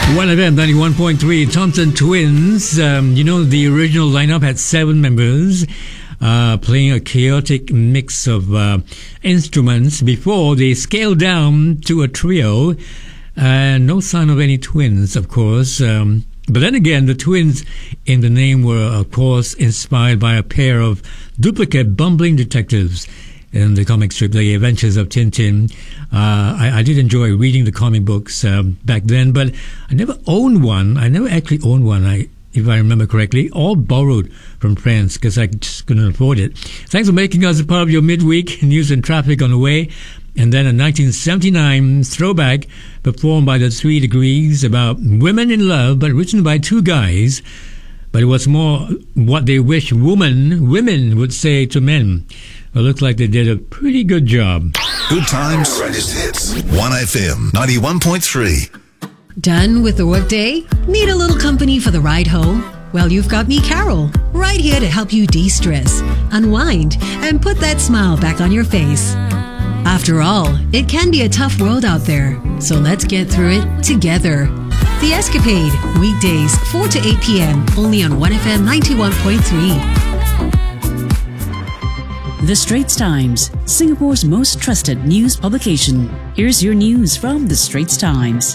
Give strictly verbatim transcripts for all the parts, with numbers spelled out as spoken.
one F M ninety-one point three, Thompson Twins. Um, you know, the original lineup had seven members uh, playing a chaotic mix of uh, instruments before they scaled down to a trio. And no sign of any twins, of course. Um, but then again, the twins in the name were, of course, inspired by a pair of duplicate bumbling detectives in the comic strip, The Adventures of Tintin. Uh, I, I did enjoy reading the comic books um, back then, but I never owned one. I never actually owned one, I, if I remember correctly, all borrowed from friends because I just couldn't afford it. Thanks for making us a part of your midweek news and traffic on the way. And then a nineteen seventy-nine throwback performed by the Three Degrees about women in love, but written by two guys. But it was more what they wish woman, women would say to men. Well, it looks like they did a pretty good job. Good times. Greatest hits. one F M ninety-one point three. Done with the workday? Need a little company for the ride home? Well, you've got me, Carol, right here to help you de-stress, unwind, and put that smile back on your face. After all, it can be a tough world out there, so let's get through it together. The Escapade, weekdays four to eight p.m. only on one F M ninety-one point three. The Straits Times, Singapore's most trusted news publication. Here's your news from The Straits Times.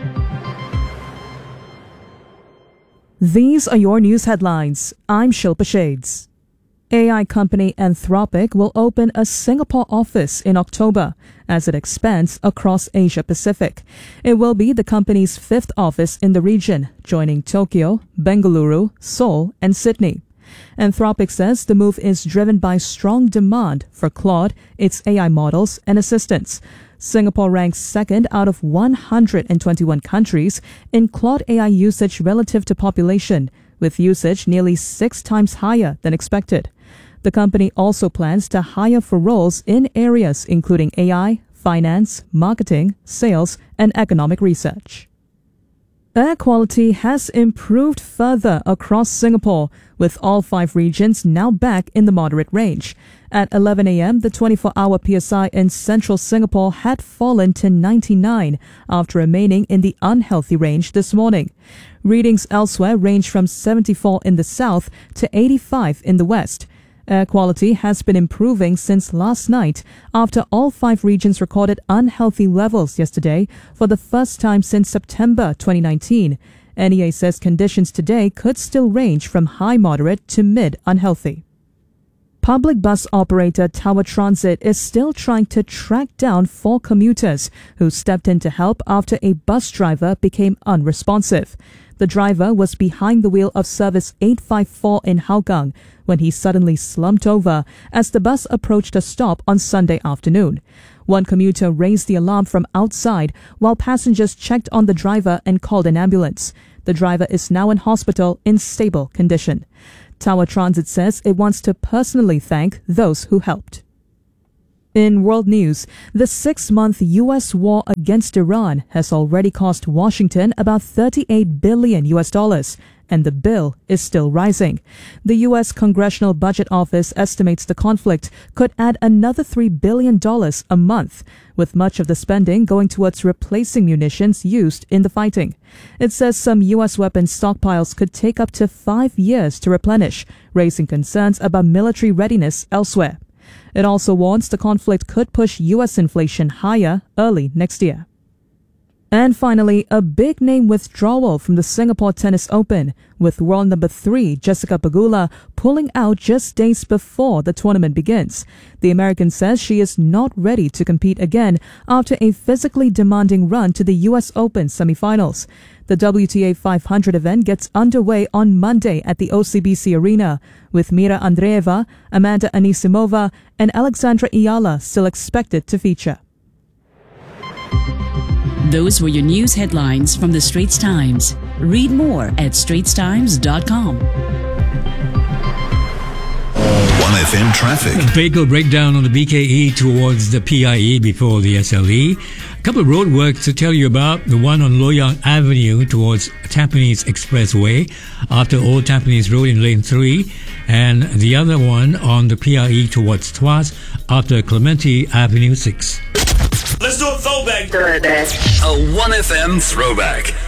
These are your news headlines. I'm Shilpa Shades. A I company Anthropic will open a Singapore office in October as it expands across Asia Pacific. It will be the company's fifth office in the region, joining Tokyo, Bengaluru, Seoul, and Sydney. Anthropic says the move is driven by strong demand for Claude, its A I models, and assistants. Singapore ranks second out of one hundred twenty-one countries in Claude A I usage relative to population, with usage nearly six times higher than expected. The company also plans to hire for roles in areas including A I, finance, marketing, sales, and economic research. Air quality has improved further across Singapore, with all five regions now back in the moderate range. At eleven a.m., the twenty-four hour P S I in central Singapore had fallen to ninety-nine after remaining in the unhealthy range this morning. Readings elsewhere range from seventy-four in the south to eighty-five in the west. Air quality has been improving since last night after all five regions recorded unhealthy levels yesterday for the first time since September twenty nineteen. N E A says conditions today could still range from high moderate to mid unhealthy. Public bus operator Tower Transit is still trying to track down four commuters who stepped in to help after a bus driver became unresponsive. The driver was behind the wheel of service eight five four in Hougang when he suddenly slumped over as the bus approached a stop on Sunday afternoon. One commuter raised the alarm from outside while passengers checked on the driver and called an ambulance. The driver is now in hospital in stable condition. Tower Transit says it wants to personally thank those who helped. In world news, the six-month U S war against Iran has already cost Washington about thirty-eight billion U S dollars, and the bill is still rising. The U S Congressional Budget Office estimates the conflict could add another three billion dollars a month, with much of the spending going towards replacing munitions used in the fighting. It says some U S weapons stockpiles could take up to five years to replenish, raising concerns about military readiness elsewhere. It also warns the conflict could push U S inflation higher early next year. And finally, a big-name withdrawal from the Singapore Tennis Open, with world number three Jessica Pegula pulling out just days before the tournament begins. The American says she is not ready to compete again after a physically demanding run to the U S Open semifinals. The W T A five hundred event gets underway on Monday at the O C B C Arena, with Mira Andreeva, Amanda Anisimova, and Alexandra Iala still expected to feature. Those were your news headlines from the Straits Times. Read more at straits times dot com. one F M traffic. Vehicle breakdown on the B K E towards the P I E before the S L E. A couple of road works to tell you about. The one on Loyang Avenue towards Tampines Expressway after Old Tampines Road in lane three, and the other one on the P I E towards Tuas after Clementi Avenue six. Let's do a throwback. A one F M throwback.